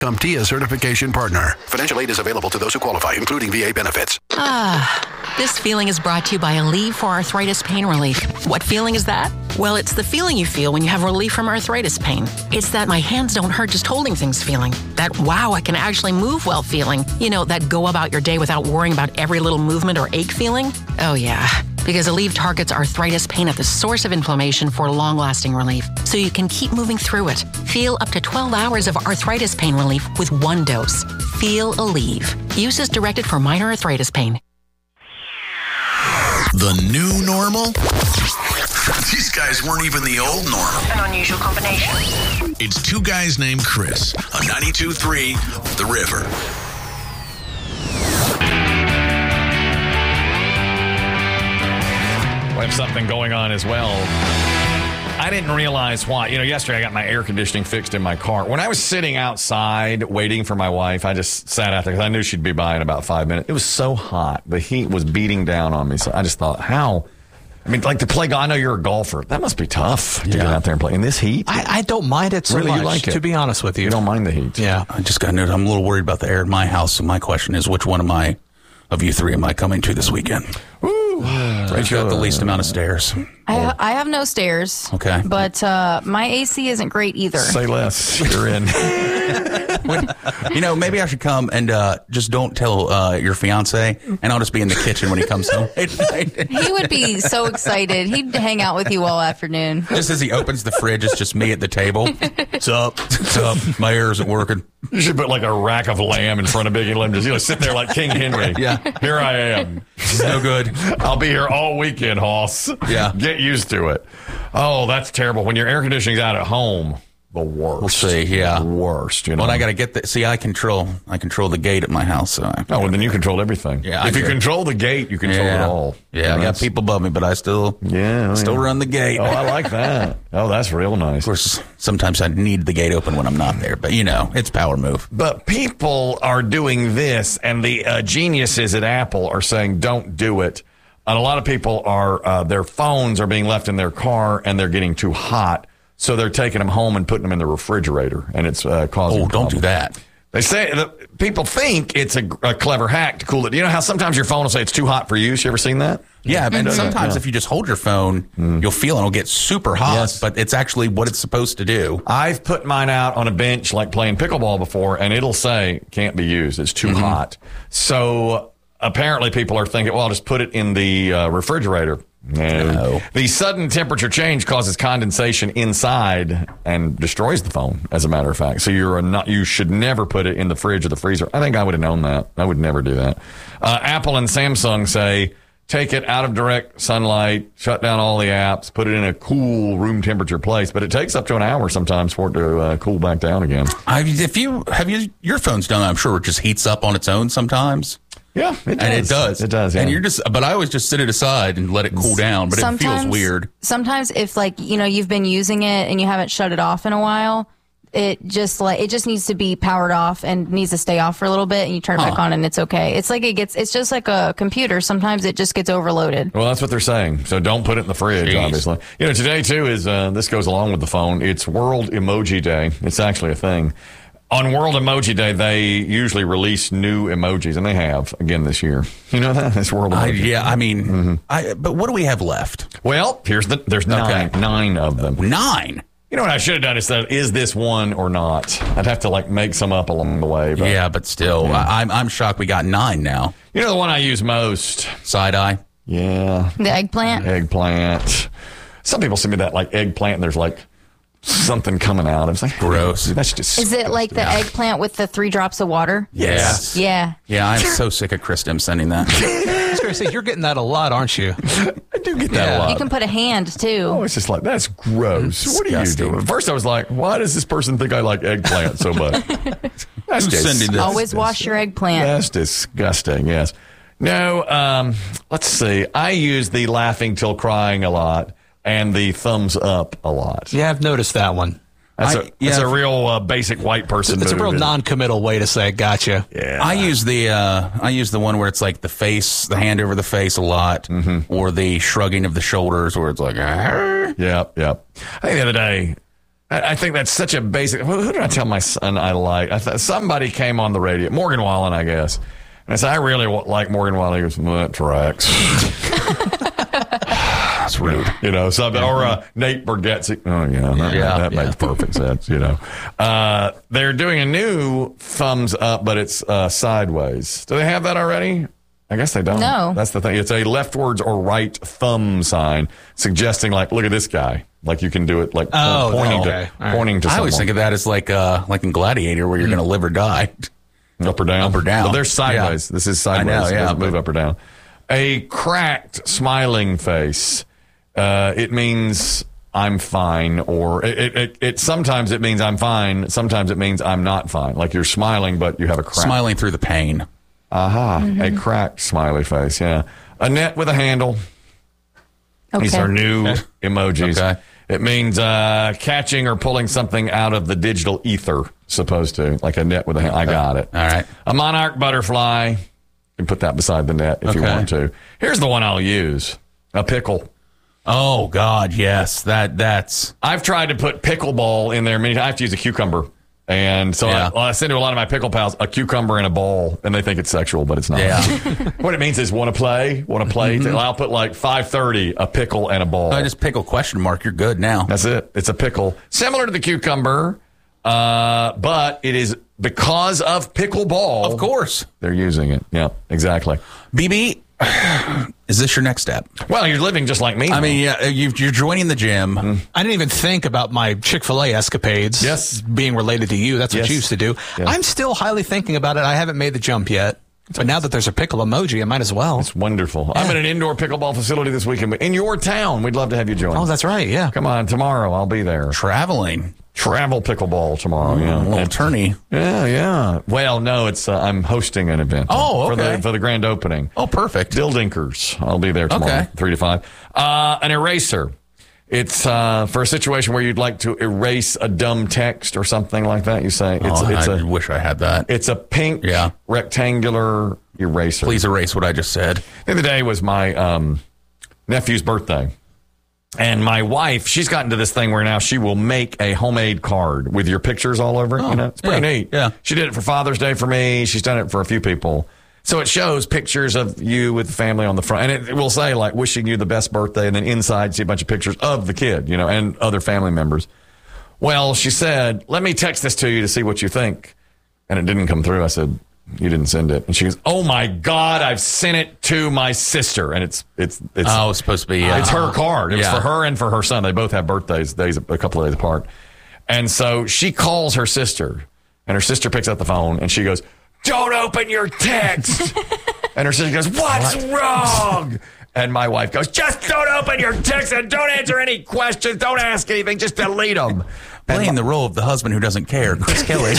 CompTIA certification partner. Financial aid is available to those who qualify, including VA benefits. This feeling is brought to you by Aleve for arthritis pain relief. What feeling is that? Well, it's the feeling you feel when you have relief from arthritis pain. It's that my hands don't hurt just holding things feeling. That wow, I can actually move well feeling. You know, that go about your day without worrying about every little movement or ache feeling. Oh yeah, because Aleve targets arthritis pain at the source of inflammation for long-lasting relief, so you can keep moving through it. Feel up to 12 hours of arthritis pain relief with one dose. Feel Aleve. Use as directed for minor arthritis pain. The new normal? These guys weren't even the old normal. An unusual combination. It's two guys named Chris on 92.3 The River. We have something going on as well. I didn't realize why. You know, yesterday I got my air conditioning fixed in my car. When I was sitting outside waiting for my wife, I just sat out there because I knew she'd be by in about 5 minutes. It was so hot. The heat was beating down on me. So I just thought, how? I mean, like to play golf. I know you're a golfer. That must be tough to get out there and play in this heat. I don't mind it so really, much, you like it? To be honest with you. You don't mind the heat. Yeah. I just got to note, I'm a little worried about the air in my house. So my question is, which one of you three am I coming to this weekend? Ooh. Rachel, the least amount of stairs. I have no stairs. Okay. But my AC isn't great either. Say less. You're in. Maybe I should come and just don't tell your fiance, and I'll just be in the kitchen when he comes home. He would be so excited. He'd hang out with you all afternoon. Just as he opens the fridge, it's just me at the table. What's up? What's up? My air isn't working. You should put like a rack of lamb in front of Biggie Lim. Just sit there like King Henry. Yeah. Here I am. It's no good. I'll be here all weekend, Hoss. Yeah. Get used to it. Oh, that's terrible. When your air conditioning's out at home, the worst. We'll see, yeah. The worst, you know. Well, I got to get see, I control the gate at my house. So well, then you control everything. Yeah, if you control the gate, you control it all. Yeah, I got people above me, but I still run the gate. Oh, I like that. Oh, that's real nice. Of course, sometimes I need the gate open when I'm not there, but it's power move. But people are doing this, and the geniuses at Apple are saying don't do it. And a lot of people are, their phones are being left in their car, and they're getting too hot. So they're taking them home and putting them in the refrigerator, and it's causing. Oh, don't do that. They say that people think it's a clever hack to cool it. You know how sometimes your phone will say it's too hot for use? You ever seen that? Yeah, and sometimes if you just hold your phone, you'll feel it'll get super hot, but it's actually what it's supposed to do. I've put mine out on a bench like playing pickleball before, and it'll say can't be used. It's too hot. So apparently people are thinking, well, I'll just put it in the refrigerator. No. The sudden temperature change causes condensation inside and destroys the phone, as a matter of fact. So you should never put it in the fridge or the freezer. I think I would have known that. I would never do that. Apple and Samsung say take it out of direct sunlight, shut down all the apps, put it in a cool room temperature place. But it takes up to an hour sometimes for it to cool back down again. Your phone's done, I'm sure it just heats up on its own sometimes. Yeah, it does. And it does. It does, yeah. And but I always just sit it aside and let it cool down, but it feels weird. Sometimes if you've been using it and you haven't shut it off in a while, it just needs to be powered off and needs to stay off for a little bit, and you turn it back on and it's okay. It's just like a computer. Sometimes it just gets overloaded. Well, that's what they're saying. So don't put it in the fridge, obviously. Today too is, this goes along with the phone. It's World Emoji Day. It's actually a thing. On World Emoji Day, they usually release new emojis, and they have again this year. You know that? It's World Emoji Day. But what do we have left? Well, there's nine of them. 9? You know what I should have done is this one or not? I'd have to make some up along the way. But, but still, I'm shocked we got 9 now. You know the one I use most? Side-eye? Yeah. The eggplant? Eggplant. Some people send me that eggplant, and there's something coming out. I was like, gross. That's just. Is it like the eggplant with the 3 drops of water? Yes. Yeah. Yeah, I'm so sick of Chris Dim sending that. I was going to say, you're getting that a lot, aren't you? I do get that a lot. You can put a hand, too. Oh, it's just that's gross. What are you doing? First, I was like, why does this person think I like eggplant so much? That's sending this? Always wash your eggplant. That's disgusting, yes. No, let's see. I use the laughing till crying a lot. And the thumbs up a lot. Yeah, I've noticed that one. It's a real basic white person. It's a real non-committal way to say gotcha. Yeah. I use the one where it's like the face, the hand over the face a lot, or the shrugging of the shoulders where it's like, Arr. Yep. I think the other day, I think that's such a basic. Who did I tell my son I like? Somebody came on the radio, Morgan Wallen, I guess. And I said, I really like Morgan Wallen. He goes, well, that tracks. That's rude. You know, something. Or Nate Bargatze. Oh, yeah. That makes perfect sense, you know. They're doing a new thumbs up, but it's sideways. Do they have that already? I guess they don't. No. That's the thing. It's a leftwards or right thumb sign suggesting, like, look at this guy. Like, you can do it, like, pointing to someone. I always think of that as like in Gladiator where you're going to live or die. Up or down? Up or down. But they're sideways. Yeah. This is sideways. I know, It doesn't move up or down. A cracked smiling face. It means I'm fine, or it sometimes it means I'm fine. Sometimes it means I'm not fine. Like you're smiling, but you have a crack. Smiling through the pain. A cracked smiley face, yeah. A net with a handle. Okay. These are new emojis. Okay. It means catching or pulling something out of the digital ether, supposed to. Like a net with a handle. I got it. All right. A monarch butterfly. You can put that beside the net if you want to. Here's the one I'll use. A pickle. Oh, God, yes. That's... I've tried to put pickleball in there many times. I have to use a cucumber. And so I send to a lot of my pickle pals a cucumber and a ball, and they think it's sexual, but it's not. Yeah. What it means is want to play. Mm-hmm. I'll put like 5:30, a pickle and a ball. I just pickle question mark. You're good now. That's it. It's a pickle. Similar to the cucumber, but it is because of pickleball. Of course. They're using it. Yeah, exactly. BB, is this your next step? Well, you're living just like me. I mean, yeah, you're joining the gym. I didn't even think about my Chick-fil-A escapades being related to you. That's what you used to do. Yes. I'm still highly thinking about it. I haven't made the jump yet. But now that there's a pickle emoji, I might as well. It's wonderful. Yeah. I'm at an indoor pickleball facility this weekend in your town. We'd love to have you join. Oh, that's right. Yeah. Come on, tomorrow. I'll be there. Travel pickleball tomorrow. A little tourney. Yeah. Well, no, it's I'm hosting an event. Oh, okay. For the grand opening. Oh, perfect. Dill Dinkers. I'll be there tomorrow, 3 to 5. An eraser. It's for a situation where you'd like to erase a dumb text or something like that. You say I wish I had that. It's a pink rectangular eraser. Please erase what I just said. The other day was my nephew's birthday. And my wife, she's gotten to this thing where now she will make a homemade card with your pictures all over it. You know, it's pretty neat. Yeah. She did it for Father's Day for me. She's done it for a few people. So it shows pictures of you with the family on the front. And it will say, like, wishing you the best birthday. And then inside, see a bunch of pictures of the kid, you know, and other family members. Well, she said, let me text this to you to see what you think. And it didn't come through. I said, you didn't send it. And she goes, oh, my God, I've sent it to my sister. And it's supposed to be. It's her card. It was for her and for her son. They both have birthdays a couple of days apart. And so she calls her sister. And her sister picks up the phone. And she goes, don't open your text. And her sister goes, what's wrong? And my wife goes, just don't open your text and don't answer any questions. Don't ask anything. Just delete them. Playing the role of the husband who doesn't care, Chris Kelly.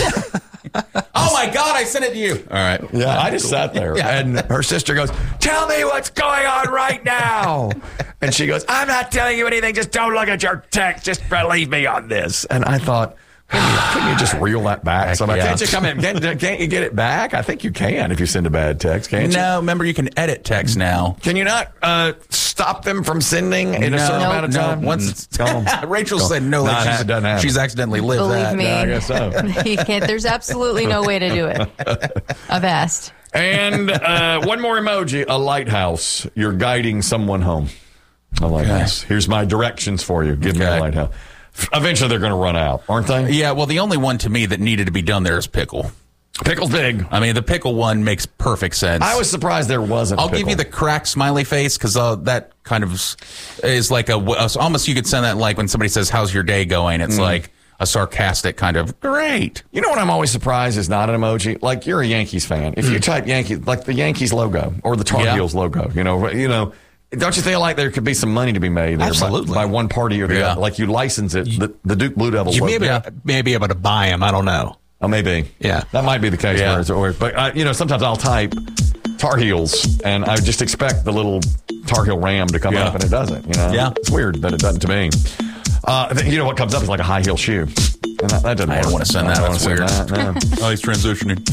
Oh, my God, I sent it to you. All right. Yeah, I just sat there. Yeah. And her sister goes, tell me what's going on right now. And she goes, I'm not telling you anything. Just don't look at your text. Just believe me on this. And I thought, couldn't you just reel that back? So can't you come in? Can't you get it back? I think you can if you send a bad text, can't you? No, remember you can edit text now. Can you not stop them from sending in a certain amount of time? Once it's Rachel said no, she's accidentally lived Believe that. me. No, I guess so. You can't. There's absolutely no way to do it. I've asked. And one more emoji, a lighthouse. You're guiding someone home. A lighthouse. Here's my directions for you. Give me a lighthouse. Eventually, they're going to run out, aren't they? Yeah, well, the only one to me that needed to be done there is pickle. Pickle's big. I mean, the pickle one makes perfect sense. I was surprised there wasn't I'll give you the cracked smiley face because that kind of is like almost you could send that like when somebody says, how's your day going? It's like a sarcastic kind of, great. You know what I'm always surprised is not an emoji? Like, you're a Yankees fan. If you type Yankees, like the Yankees logo or the Tar Heels logo, you know, don't you feel like there could be some money to be made there by one party or the other? Like you license it, the Duke Blue Devils logo. You may be able to buy them. I don't know. Oh, maybe. Yeah. That might be the case. But, sometimes I'll type Tar Heels and I just expect the little Tar Heel Ram to come up and it doesn't. Yeah. It's weird that it doesn't to me. You know what comes up is like a high heel shoe. And that doesn't work. I don't want to send that. That's weird. No. Oh, he's transitioning.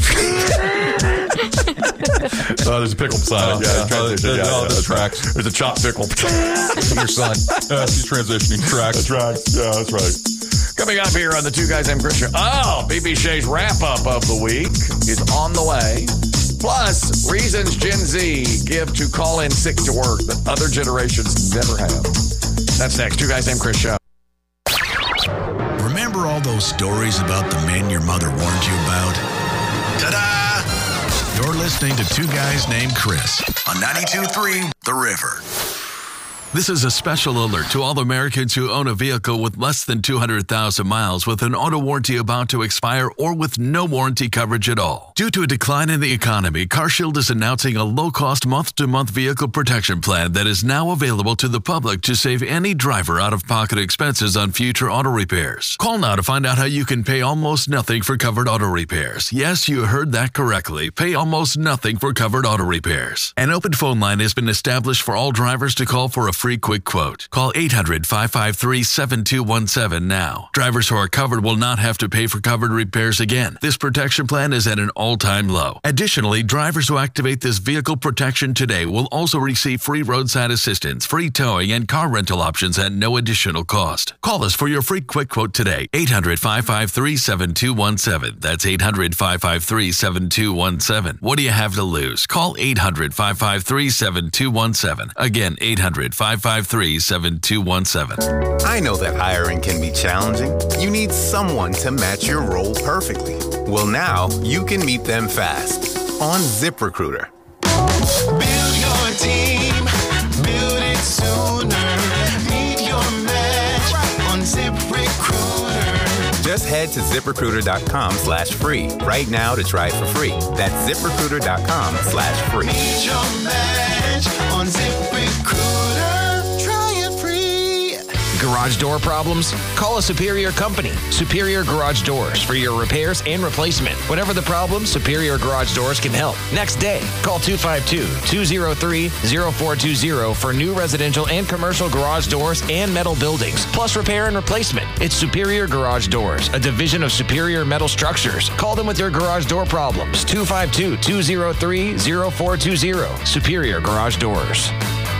There's a pickle beside it. There's tracks. There's a chopped pickle. Your son. He's transitioning. Tracks. Yeah, that's right. Come Coming up here on the Two Guys Named Chris Show. Oh, BB wrap-up of the week is on the way. Plus, reasons Gen Z give to call in sick to work that other generations never have. That's next. Two Guys Named Chris Show. Remember all those stories about the men your mother warned you about? Ta-da! You're listening to Two Guys Named Chris on 92.3 The River. This is a special alert to all Americans who own a vehicle with less than 200,000 miles with an auto warranty about to expire or with no warranty coverage at all. Due to a decline in the economy, CarShield is announcing a low-cost month-to-month vehicle protection plan that is now available to the public to save any driver out-of-pocket expenses on future auto repairs. Call now to find out how you can pay almost nothing for covered auto repairs. Yes, you heard that correctly. Pay almost nothing for covered auto repairs. An open phone line has been established for all drivers to call for a free quick quote. Call 800-553-7217 now. Drivers who are covered will not have to pay for covered repairs again. This protection plan is at an all-time low. Additionally, drivers who activate this vehicle protection today will also receive free roadside assistance, free towing, and car rental options at no additional cost. Call us for your free quick quote today. 800-553-7217. That's 800-553-7217. What do you have to lose? Call 800-553-7217. Again, 800-553-7217. I know that hiring can be challenging. You need someone to match your role perfectly. Well, now you can meet them fast on ZipRecruiter. Build your team, build it sooner. Meet your match on ZipRecruiter. Just head to ZipRecruiter.com/free right now to try it for free. That's ZipRecruiter.com/free. Meet your match on ZipRecruiter. Garage door problems? Call a Superior company. Superior Garage Doors for your repairs and replacement. Whatever the problem, Superior Garage Doors can help. Next day, call 252-203-0420 for new residential and commercial garage doors and metal buildings, plus repair and replacement. It's Superior Garage Doors, a division of Superior Metal Structures. Call them with your garage door problems. 252-203-0420. Superior Garage Doors.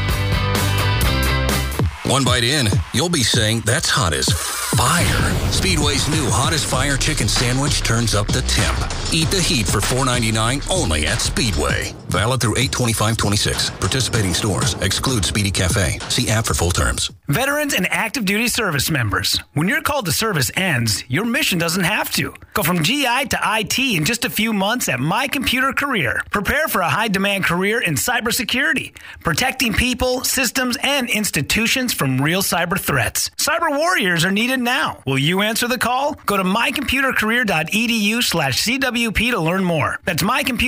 One bite in, you'll be saying, that's hot as fire. Speedway's new Hot as Fire chicken sandwich turns up the temp. Eat the heat for $4.99 only at Speedway. Valid through 8/25/26. Participating stores. Exclude Speedy Cafe. See app for full terms. Veterans and active duty service members. When your call to service ends, your mission doesn't have to. Go from GI to IT in just a few months at My Computer Career. Prepare for a high-demand career in cybersecurity, protecting people, systems, and institutions from real cyber threats. Cyber warriors are needed now. Will you answer the call? Go to mycomputercareer.edu/CWP to learn more. That's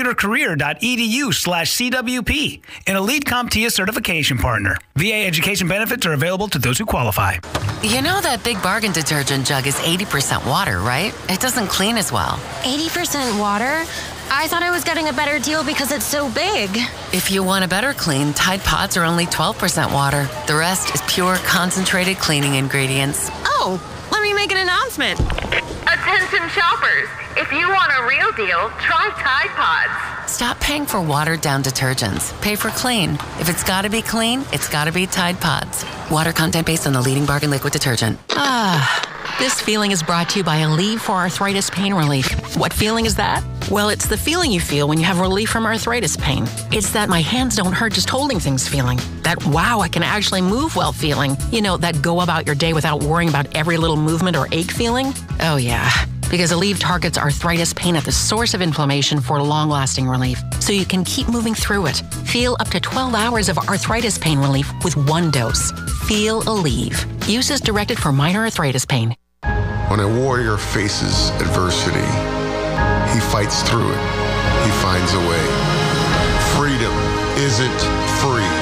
mycomputercareer.edu/CWP. An elite CompTIA certification partner. VA education benefits are available to those who qualify. You know that Big Bargain detergent jug is 80% water, right? It doesn't clean as well. 80% water? I thought I was getting a better deal because it's so big. If you want a better clean, Tide Pods are only 12% water. The rest is pure, concentrated cleaning ingredients. Oh, let me make an announcement. Attention shoppers, if you want a real deal, try Tide Pods. Stop paying for watered-down detergents. Pay for clean. If it's got to be clean, it's got to be Tide Pods. Water content based on the leading bargain liquid detergent. This feeling is brought to you by Aleve for Arthritis Pain Relief. What feeling is that? Well, it's the feeling you feel when you have relief from arthritis pain. It's that my hands don't hurt just holding things feeling. That wow, I can actually move well feeling. You know, that go about your day without worrying about every little movement or ache feeling. Oh yeah, because Aleve targets arthritis pain at the source of inflammation for long-lasting relief, so you can keep moving through it. Feel up to 12 hours of arthritis pain relief with one dose. Feel Aleve. Use as directed for minor arthritis pain. When a warrior faces adversity, he fights through it. He finds a way. Freedom isn't free.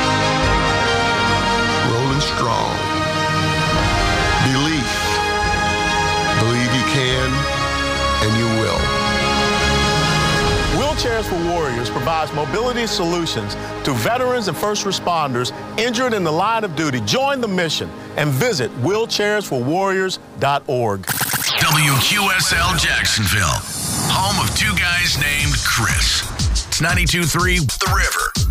Rolling strong. Belief. Believe you can, and you will. Wheelchairs for Warriors provides mobility solutions to veterans and first responders injured in the line of duty. Join the mission and visit wheelchairsforwarriors.org. WQSL Jacksonville, home of Two Guys Named Chris. It's 92.3 The River.